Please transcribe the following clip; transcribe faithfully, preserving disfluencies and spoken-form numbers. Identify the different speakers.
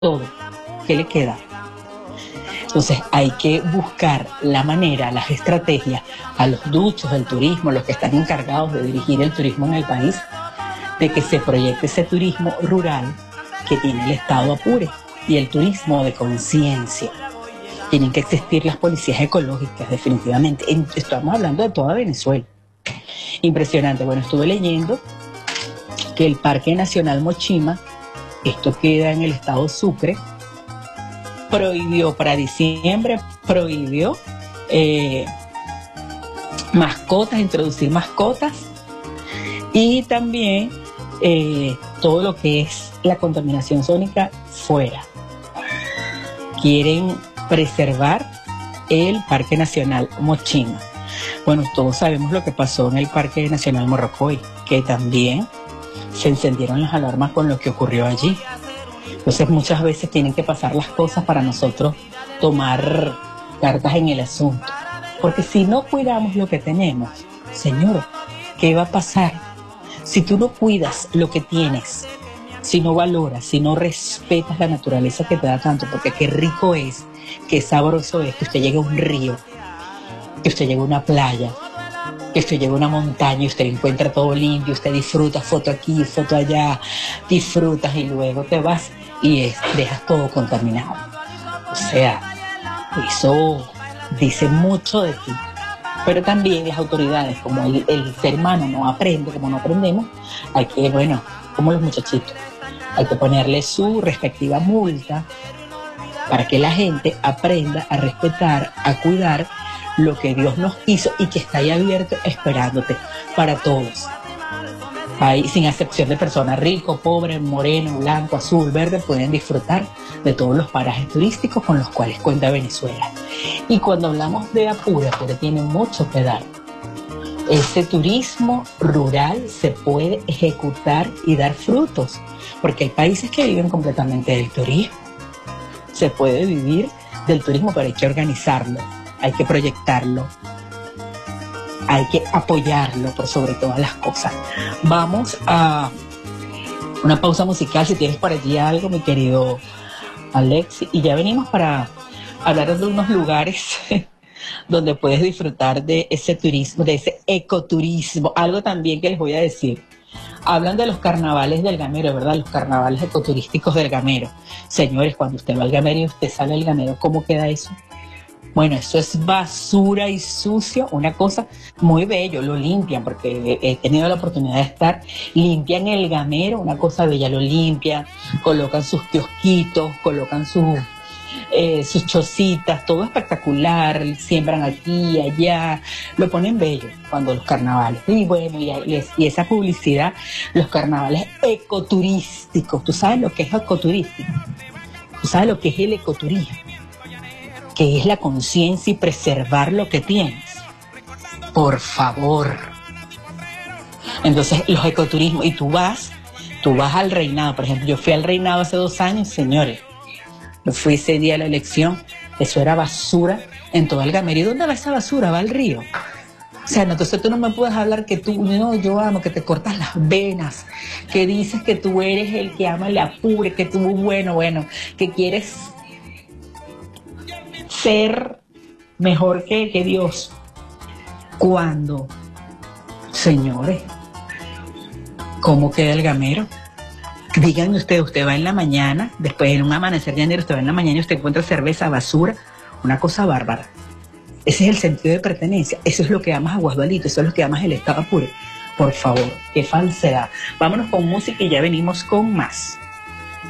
Speaker 1: todo. ¿Qué le queda? Entonces hay que buscar la manera, las estrategias a los duchos del turismo, los que están encargados de dirigir el turismo en el país, de que se proyecte ese turismo rural que tiene el Estado Apure y el turismo de conciencia. Tienen que existir las policías ecológicas, definitivamente. Estamos hablando de toda Venezuela. Impresionante. Bueno, estuve leyendo que el Parque Nacional Mochima, esto queda en el estado Sucre, prohibió para diciembre, prohibió eh, mascotas, introducir mascotas y también eh, todo lo que es la contaminación sónica fuera. Quieren preservar el Parque Nacional Mochima. Bueno, todos sabemos lo que pasó en el Parque Nacional Morrocoy, que también se encendieron las alarmas con lo que ocurrió allí. Entonces muchas veces tienen que pasar las cosas para nosotros tomar cartas en el asunto. Porque si no cuidamos lo que tenemos, Señor, ¿qué va a pasar? Si tú no cuidas lo que tienes, si no valoras, si no respetas la naturaleza que te da tanto, porque qué rico es, qué sabroso es que usted llegue a un río, que usted llegue a una playa, que usted llegue a una montaña y usted encuentra todo limpio, usted disfruta, foto aquí, foto allá, disfrutas y luego te vas y es, dejas todo contaminado. O sea, eso dice mucho de ti. Pero también las autoridades, como el, el ser humano no aprende, como no aprendemos, hay que, bueno, como los muchachitos, hay que ponerle su respectiva multa para que la gente aprenda a respetar, a cuidar lo que Dios nos hizo y que está ahí abierto esperándote para todos. Ahí, sin excepción de personas, rico, pobre, moreno, blanco, azul, verde, pueden disfrutar de todos los parajes turísticos con los cuales cuenta Venezuela. Y cuando hablamos de Apure, Apure tiene mucho que dar. Ese turismo rural se puede ejecutar y dar frutos, porque hay países que viven completamente del turismo. Se puede vivir del turismo, pero hay que organizarlo, hay que proyectarlo, hay que apoyarlo por sobre todas las cosas. Vamos a una pausa musical, si tienes por allí algo, mi querido Alex, y ya venimos para hablar de unos lugares donde puedes disfrutar de ese turismo, de ese ecoturismo. Algo también que les voy a decir. Hablan de los carnavales del Gamero, ¿verdad? Los carnavales ecoturísticos del Gamero. Señores, cuando usted va al Gamero y usted sale del Gamero, ¿cómo queda eso? Bueno, eso es basura y sucio, una cosa muy bello, lo limpian, porque he tenido la oportunidad de estar, limpian el Gamero, una cosa bella, lo limpian, colocan sus kiosquitos, colocan sus, eh, sus chocitas, todo espectacular, siembran aquí y allá, lo ponen bello cuando los carnavales. Y bueno, y, y esa publicidad, los carnavales ecoturísticos, ¿tú sabes lo que es ecoturístico? ¿Tú sabes lo que es el ecoturismo? Que es la conciencia y preservar lo que tienes. Por favor. Entonces, los ecoturismos, y tú vas, tú vas al Reinado, por ejemplo, yo fui al Reinado hace dos años, señores, yo fui ese día a la elección, eso era basura en todo el Gamero. ¿Y dónde va esa basura? Va al río. O sea, no, entonces tú no me puedes hablar que tú, no, yo amo, que te cortas las venas, que dices que tú eres el que ama el Apure, que tú, bueno, bueno, que quieres ser mejor que, que Dios. Cuando, señores, ¿cómo queda el Gamero? Díganme ustedes, usted va en la mañana, después en un amanecer de enero, usted va en la mañana y usted encuentra cerveza, basura, una cosa bárbara. Ese es el sentido de pertenencia, eso es lo que amas a Guasdualito, eso es lo que amas el Estado Apure. Por favor, qué falsedad. Vámonos con música y ya venimos con más.